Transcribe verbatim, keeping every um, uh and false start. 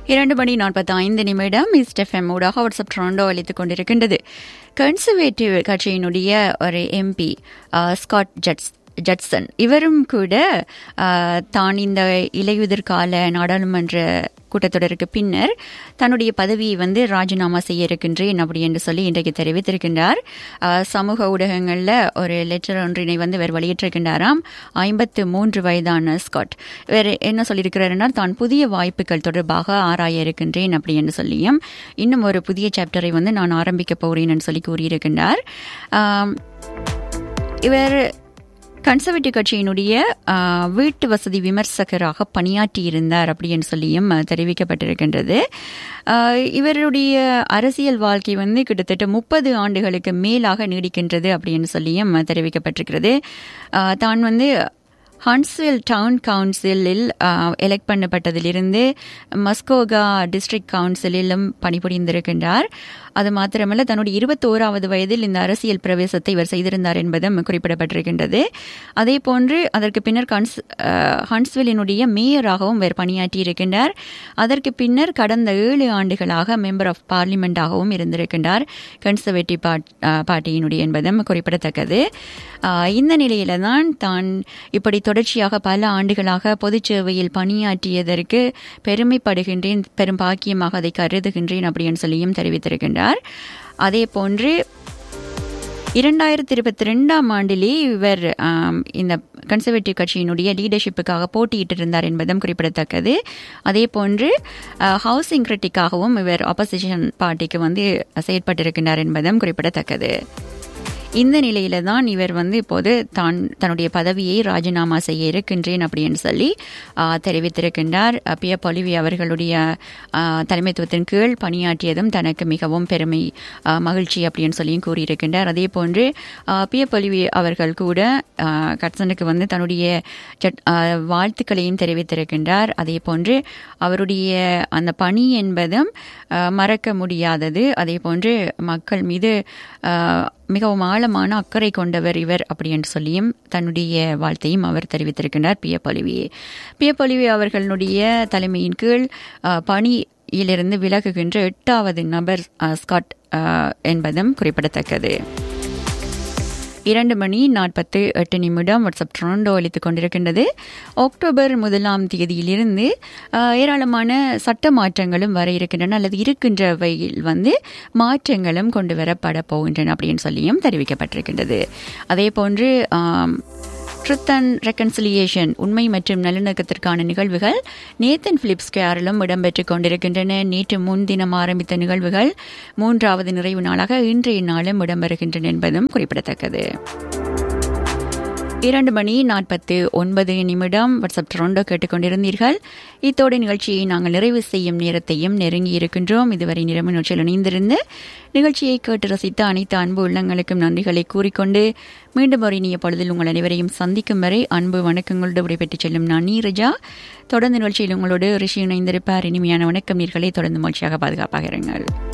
இரண்டு மணி நாற்பத்தி ஐந்து நிமிடம் ஈஸ்ட் எஃப்எம் ஊடாக வாட்ஸ்அப் ட்ரோண்டோ அளித்துக் கொண்டிருக்கின்றது. கன்சர்வேட்டிவ் கட்சியினுடைய ஒரு எம்பி ஸ்காட் ஜட்ஸ் ஜட்சன் இவரும் கூட தான் இந்த இலையுதிர் கால நாடாளுமன்ற கூட்டத்தொடருக்கு பின்னர் தன்னுடைய பதவியை வந்து ராஜினாமா செய்ய இருக்கின்றேன் அப்படி என்று சொல்லி இன்றைக்கு தெரிவித்திருக்கின்றார். சமூக ஊடகங்களில் ஒரு லெட்டர் ஒன்றினை வந்து இவர் வெளியிட்டிருக்கின்றாராம். ஐம்பத்து மூன்று வயதான ஸ்காட் இவர் என்ன சொல்லியிருக்கிறாருன்னா, தான் புதிய வாய்ப்புகள் தொடர்பாக ஆராய இருக்கின்றேன் அப்படி என்று சொல்லியும் இன்னும் ஒரு புதிய சாப்டரை வந்து நான் ஆரம்பிக்க போகிறேன் சொல்லி கூறியிருக்கின்றார். இவர் கன்சர்வேட்டிவ் கட்சியினுடைய வீட்டு வசதி விமர்சகராக பணியாற்றியிருந்தார் அப்படின்னு சொல்லியும் தெரிவிக்கப்பட்டிருக்கின்றது. இவருடைய அரசியல் வாழ்க்கை வந்து கிட்டத்தட்ட முப்பது ஆண்டுகளுக்கு மேலாக நீடிக்கின்றது அப்படின்னு சொல்லியும் தெரிவிக்கப்பட்டிருக்கிறது. தான் வந்து ஹன்ஸ்வில் டவுன் கவுன்சிலில் எலெக்ட் பண்ணப்பட்டதிலிருந்து மஸ்கோகா டிஸ்ட்ரிக்ட் கவுன்சிலிலும் பணிபுரிந்திருக்கின்றார். அது மாத்திரமல்ல, தன்னுடைய இருபத்தோராவது வயதில் இந்த அரசியல் பிரவேசத்தை இவர் செய்திருந்தார் என்பதும் குறிப்பிடப்பட்டிருக்கின்றது. அதே போன்று அதற்கு பின்னர் கன்ஸ் ஹன்ஸ்வில்லினுடைய மேயராகவும் இவர் பணியாற்றியிருக்கின்றார். அதற்கு பின்னர் கடந்த ஏழு ஆண்டுகளாக மெம்பர் ஆஃப் பார்லிமெண்டாகவும் இருந்திருக்கின்றார் கன்சர்வேட்டிவ் பார்ட்டியினுடைய என்பதும் குறிப்பிடத்தக்கது. இந்த நிலையில தான் தான் இப்படி தொடர்ச்சியாக பல ஆண்டுகளாக பொதுச் சேவையில் பணியாற்றியதற்கு பெருமைப்படுகின்றேன், பெரும் பாக்கியமாக அதை கருதுகின்றேன் அப்படின்னு சொல்லியும் தெரிவித்திருக்கின்றார். அதே போன்று இரண்டாயிரத்தி இருபத்தி ரெண்டாம் ஆண்டிலே இவர் இந்த கன்சர்வேட்டிவ் கட்சியினுடைய லீடர்ஷிப்புக்காக போட்டியிட்டு இருந்தார் என்பதும் குறிப்பிடத்தக்கது. அதே போன்று ஹவுசிங் கிரிட்டிக்காகவும் இவர் ஆப்போசிஷன் பார்ட்டிக்கு வந்து செயற்பட்டிருக்கின்றார் என்பதும் குறிப்பிடத்தக்கது. இந்த நிலையில தான் இவர் வந்து இப்போது தான் தன்னுடைய பதவியை ராஜினாமா செய்ய இருக்கின்றேன் அப்படின்னு சொல்லி தெரிவித்திருக்கின்றார். பியர் பொலிவி அவர்களுடைய தலைமைத்துவத்தின் கீழ் பணியாற்றியதும் தனக்கு மிகவும் பெருமை மகிழ்ச்சி அப்படின்னு சொல்லியும் கூறியிருக்கின்றார். அதே போன்று பியர் பொலிவி அவர்கள் கூட கட்சனுக்கு வந்து தன்னுடைய வாழ்த்துக்களையும் தெரிவித்திருக்கின்றார். அதே போன்று அவருடைய அந்த பணி என்பதும் மறக்க முடியாதது. அதே போன்று மக்கள் மீது மிகவும் ஆழமான அக்கறை கொண்டவர் இவர் அப்படி என்று சொல்லியும் தன்னுடைய வாழ்த்தையும் அவர் தெரிவித்திருக்கின்றார். பியர் பொலிவி பியர் பொலிவி அவர்களுடைய தலைமையின் கீழ் பணியிலிருந்து விலகுகின்ற எட்டாவது நபர் ஸ்காட் என்பதும் குறிப்பிடத்தக்கது. இரண்டு மணி நாற்பத்து எட்டு நிமிடம் வாட்ஸ்அப் ட்ரோண்டோ அளித்துக் கொண்டிருக்கின்றது. அக்டோபர் முதலாம் தேதியிலிருந்து ஏராளமான சட்ட மாற்றங்களும் வர இருக்கின்றன அல்லது இருக்கின்றவையில் வந்து மாற்றங்களும் கொண்டு வரப்பட போகின்றன அப்படின்னு சொல்லியும் தெரிவிக்கப்பட்டிருக்கின்றது. அதே போன்று ட்ருத் அண்ட் ரெக்கன்சிலியேஷன் உண்மை மற்றும் நல்லிணக்கத்திற்கான நிகழ்வுகள் நேத்தன் பிலிப்ஸ் ஸ்கொயரிலும் இடம்பெற்றுக் கொண்டிருக்கின்றன. நேற்று முன்தினம் ஆரம்பித்த நிகழ்வுகள் மூன்றாவது நிறைவு நாளாக இன்றைய நாளும் இடம்பெறுகின்றன என்பதும் குறிப்பிடத்தக்கது. இரண்டு மணி நாற்பத்து ஒன்பது நிமிடம் வாட்ஸ்அப் ட்ரோண்டோ கேட்டுக்கொண்டிருந்தீர்கள். இத்தோடு நிகழ்ச்சியை நாங்கள் நிறைவு செய்யும் நேரத்தையும் நெருங்கி இருக்கின்றோம். இதுவரை நிறம நிகழ்ச்சியில் இணைந்திருந்து நிகழ்ச்சியை கேட்டு ரசித்த அனைத்து அன்பு உள்ளங்களுக்கும் நன்றிகளை கூறிக்கொண்டு மீண்டும் ஒரு இனிய பொழுதில் உங்கள் அனைவரையும் சந்திக்கும் வரை அன்பு வணக்கங்களோடு விடைபெற்றுச் செல்லும் நான் நீரஜா. தொடர்ந்து நிகழ்ச்சியில் உங்களோடு ரிஷி இணைந்திருப்பார். இனிமையான வணக்கம் நீர்களை தொடர்ந்து மகிழ்ச்சியாக பாதுகாப்பாக இருங்கள்.